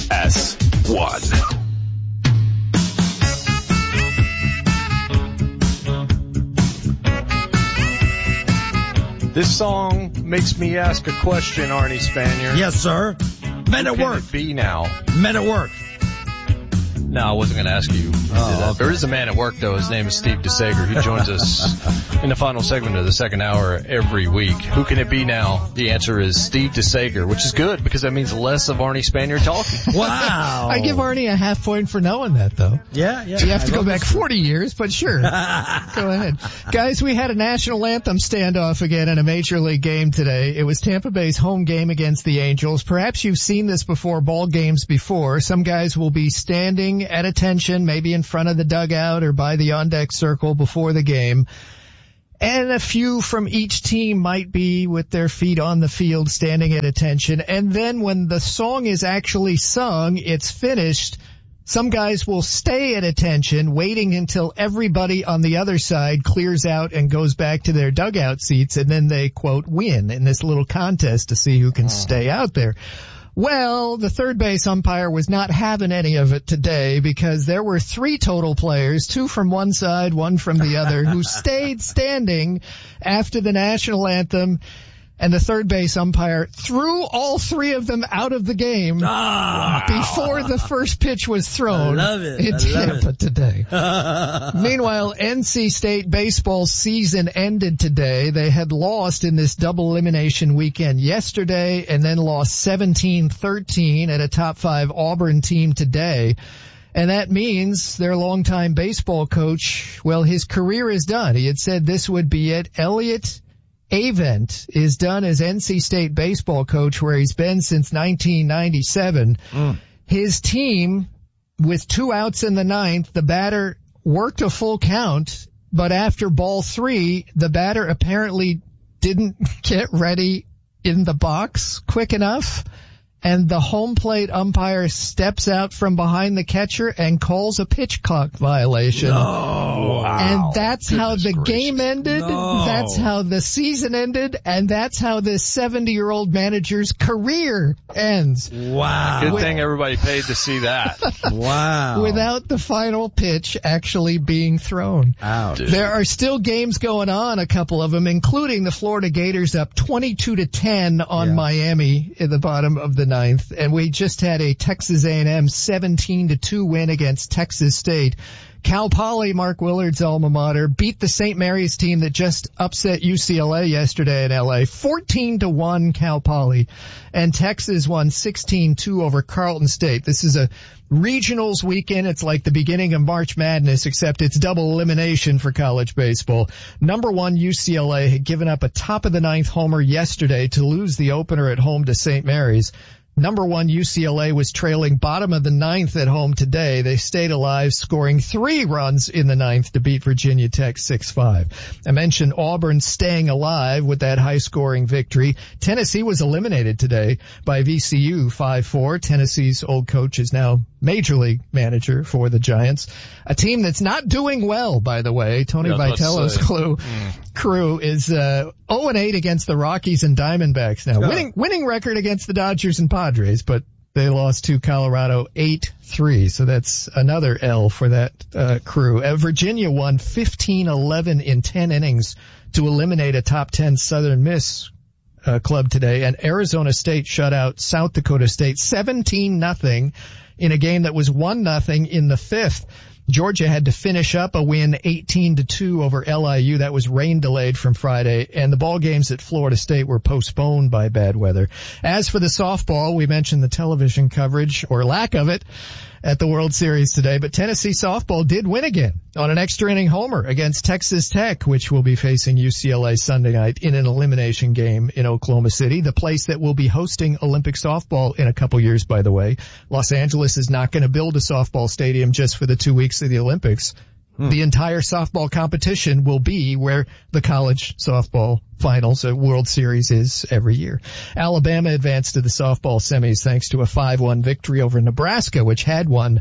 FS1. This song makes me ask a question, Arnie Spanier. Yes, sir. Men at work. Who can it be now? Men at work. No, I wasn't going to ask you. Okay. There is a man at work, though. His name is Steve DeSager, who joins us in the final segment of the second hour every week. Who can it be now? The answer is Steve DeSager, which is good because that means less of Arnie Spanier talking. Wow. I give Arnie a half point for knowing that, though. Yeah. You have to go back 40 years, but sure. Go ahead. Guys, we had a national anthem standoff again in a major league game today. It was Tampa Bay's home game against the Angels. Perhaps you've seen this before ball games before. Some guys will be standing at attention, maybe in front of the dugout or by the on-deck circle before the game. And a few from each team might be with their feet on the field standing at attention. And then when the song is actually sung, it's finished, some guys will stay at attention, waiting until everybody on the other side clears out and goes back to their dugout seats, and then they, quote, win in this little contest to see who can stay out there. Well, the third base umpire was not having any of it today because there were 3 total players, 2 from one side, 1 from the other, who stayed standing after the national anthem, and the third base umpire threw all 3 of them out of the game before the first pitch was thrown in Tampa today. Meanwhile, NC State baseball season ended today. They had lost in this double elimination weekend yesterday and then lost 17-13 at a top 5 Auburn team today. And that means their longtime baseball coach, well, his career is done. He had said this would be it. Elliott Avent is done as NC State baseball coach, where he's been since 1997. His team, with 2 outs in the 9th, the batter worked a full count, but after ball 3, the batter apparently didn't get ready in the box quick enough, and the home plate umpire steps out from behind the catcher and calls a pitch clock violation. No. And that's how the game ended. No. That's how the season ended. And that's how this 70-year-old manager's career ends. Wow. Good thing everybody paid to see that. Wow. Without the final pitch actually being thrown. Ouch. There are still games going on, a couple of them, including the Florida Gators up 22-10 on Miami in the bottom of the 9th. And we just had a Texas A&M 17-2 win against Texas State. Cal Poly, Mark Willard's alma mater, beat the St. Mary's team that just upset UCLA yesterday in LA. 14-1 Cal Poly. And Texas won 16-2 over Carleton State. This is a regionals weekend. It's like the beginning of March Madness, except it's double elimination for college baseball. Number 1 UCLA had given up a top of the 9th homer yesterday to lose the opener at home to St. Mary's. Number 1 UCLA was trailing bottom of the 9th at home today. They stayed alive, scoring 3 runs in the 9th to beat Virginia Tech 6-5. I mentioned Auburn staying alive with that high-scoring victory. Tennessee was eliminated today by VCU 5-4. Tennessee's old coach is now Major League manager for the Giants. A team that's not doing well, by the way. Tony Vitello's crew is 0-8 against the Rockies and Diamondbacks now. Winning record against the Dodgers and Padres, but they lost to Colorado 8-3. So that's another L for that crew. Virginia won 15-11 in 10 innings to eliminate a top 10 Southern Miss club today. And Arizona State shut out South Dakota State 17-0 in a game that was 1-0 in the 5th. Georgia had to finish up a win 18-2 over LIU. That was rain delayed from Friday, and the ball games at Florida State were postponed by bad weather. As for the softball, we mentioned the television coverage, or lack of it, at the World Series today, but Tennessee softball did win again on an extra inning homer against Texas Tech, which will be facing UCLA Sunday night in an elimination game in Oklahoma City, the place that will be hosting Olympic softball in a couple years, by the way. Los Angeles is not going to build a softball stadium just for the 2 weeks of the Olympics. The entire softball competition will be where the college softball finals at World Series is every year. Alabama advanced to the softball semis thanks to a 5-1 victory over Nebraska, which had won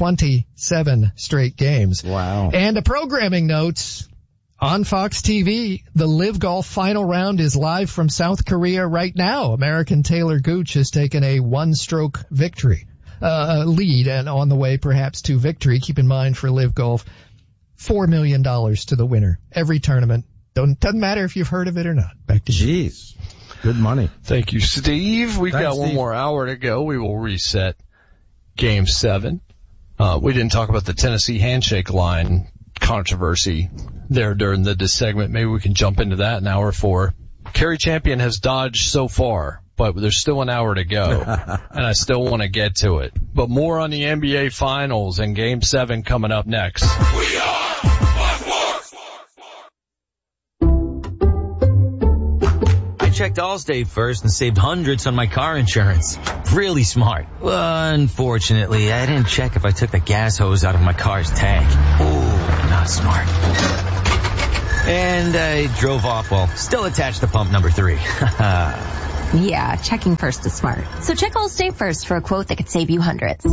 27 straight games. Wow. And a programming note, on Fox TV, the Live Golf final round is live from South Korea right now. American Taylor Gooch has taken a 1-stroke victory lead and on the way perhaps to victory. Keep in mind for Live Golf, $4 million to the winner every tournament. Doesn't matter if you've heard of it or not. Back to you. Jeez. Good money. Thank you, Steve. We've Thanks, got one Steve. more hour to go. We will reset Game 7. We didn't talk about the Tennessee handshake line controversy there during this segment. Maybe we can jump into that in hour 4. Kerry Champion has dodged so far, but there's still an hour to go, and I still want to get to it. But more on the NBA Finals and Game 7 coming up next. We are I checked Allstate first and saved hundreds on my car insurance. Really smart. Unfortunately, I didn't check if I took the gas hose out of my car's tank. Ooh, not smart. And I drove off while still attached to pump number 3. Yeah, checking first is smart. So check Allstate first for a quote that could save you hundreds.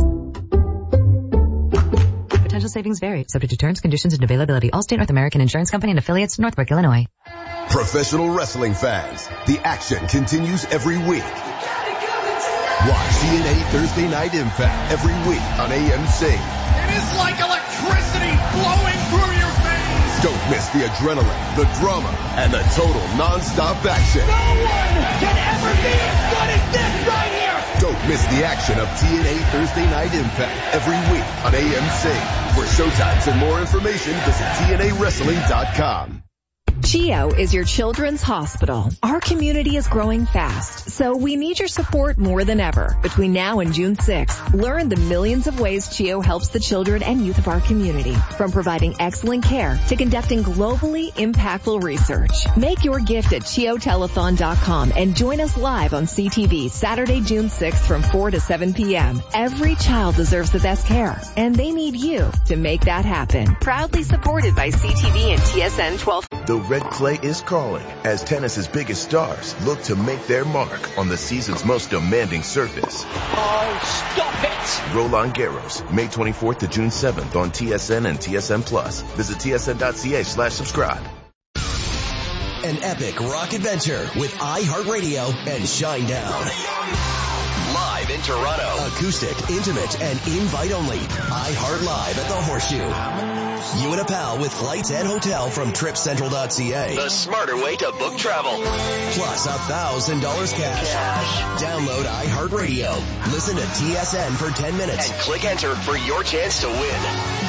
Potential savings vary, subject to terms, conditions, and availability. Allstate North American Insurance Company and affiliates, Northbrook, Illinois. professional wrestling fans. The action continues every week. Watch TNA Thursday Night Impact every week on AMC. It is like electricity flowing through your veins. Don't miss the adrenaline, the drama, and the total non-stop action. No one can ever be as good as this right here. Don't miss the action of TNA Thursday Night Impact every week on AMC. For showtimes and more information, visit TNAWrestling.com. CHEO is your children's hospital. Our community is growing fast, so we need your support more than ever. Between now and June 6th, learn the millions of ways CHEO helps the children and youth of our community, from providing excellent care to conducting globally impactful research. Make your gift at CHEOtelethon.com and join us live on CTV Saturday, June 6th from 4 to 7 p.m. Every child deserves the best care, and they need you to make that happen. Proudly supported by CTV and TSN 12. The red clay is calling as tennis's biggest stars look to make their mark on the season's most demanding surface. Oh, stop it! Roland Garros, May 24th to June 7th on TSN and TSN Plus. Visit tsn.ca/subscribe. An epic rock adventure with iHeartRadio and Shinedown. Live in Toronto. Acoustic, intimate, and invite only. iHeart Live at the Horseshoe. You and a pal with flights and hotel from TripCentral.ca. The smarter way to book travel. Plus $1,000 cash. Download iHeartRadio. Listen to TSN for 10 minutes. And click enter for your chance to win.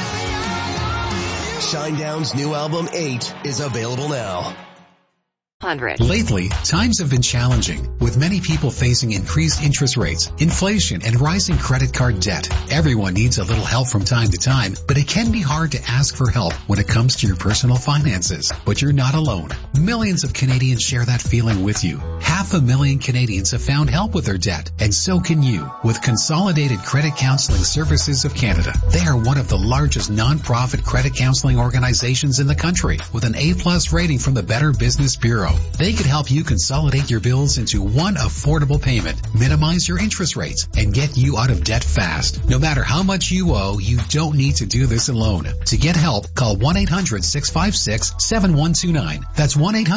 Shinedown's new album 8 is available now. Lately, times have been challenging, with many people facing increased interest rates, inflation, and rising credit card debt. Everyone needs a little help from time to time, but it can be hard to ask for help when it comes to your personal finances. But you're not alone. Millions of Canadians share that feeling with you. 500,000 Canadians have found help with their debt, and so can you, with Consolidated Credit Counseling Services of Canada. They are one of the largest non-profit credit counseling organizations in the country, with an A+ rating from the Better Business Bureau. They could help you consolidate your bills into one affordable payment, minimize your interest rates, and get you out of debt fast. No matter how much you owe, you don't need to do this alone. To get help, call 1-800-656-7129. That's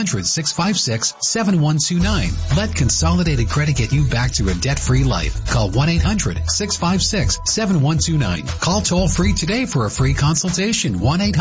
1-800-656-7129. Let Consolidated Credit get you back to a debt-free life. Call 1-800-656-7129. Call toll-free today for a free consultation.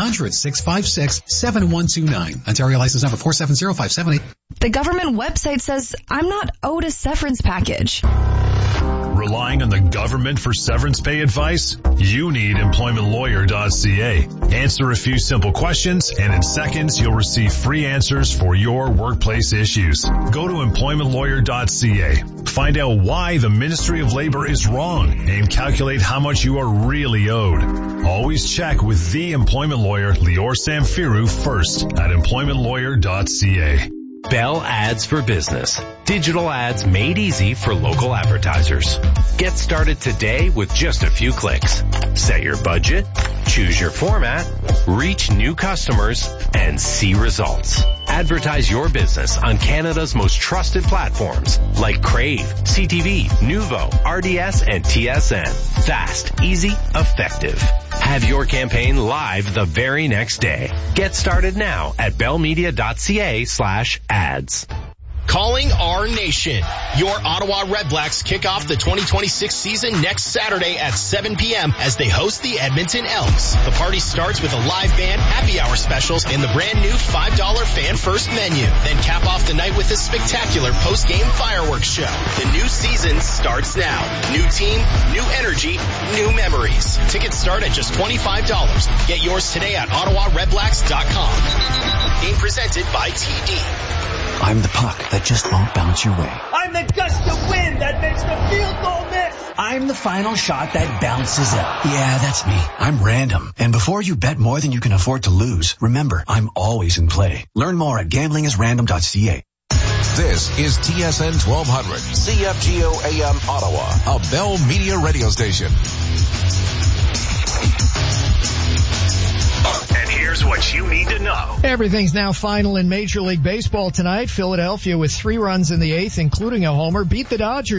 1-800-656-7129. Ontario license number 470578. The government website says I'm not owed a severance package. Relying on the government for severance pay advice? You need employmentlawyer.ca. Answer a few simple questions, and in seconds you'll receive free answers for your workplace issues. Go to employmentlawyer.ca. Find out why the Ministry of Labor is wrong and calculate how much you are really owed. Always check with the employment lawyer Lior Samfiru first at employmentlawyer.ca. Bell Ads for Business. Digital ads made easy for local advertisers. Get started today with just a few clicks. Set your budget, choose your format, reach new customers, and see results. Advertise your business on Canada's most trusted platforms like Crave, CTV, Nuvo, RDS, and TSN. Fast, easy, effective. Have your campaign live the very next day. Get started now at bellmedia.ca/ads. Calling our nation. Your Ottawa Redblacks kick off the 2026 season next Saturday at 7 p.m. as they host the Edmonton Elks. The party starts with a live band, happy hour specials, and the brand new $5 Fan First menu. Then cap off the night with a spectacular post-game fireworks show. The new season starts now. New team, new energy, new memories. Tickets start at just $25. Get yours today at OttawaRedblacks.com. Game presented by TD. I'm the puck that just won't bounce your way. I'm the gust of wind that makes the field goal miss. I'm the final shot that bounces out. Yeah, that's me. I'm random. And before you bet more than you can afford to lose, remember, I'm always in play. Learn more at gamblingisrandom.ca. This is TSN 1200, CFGO AM Ottawa, a Bell Media radio station. And here's what you need to know. Everything's now final in Major League Baseball tonight. Philadelphia with 3 runs in the 8th, including a homer, beat the Dodgers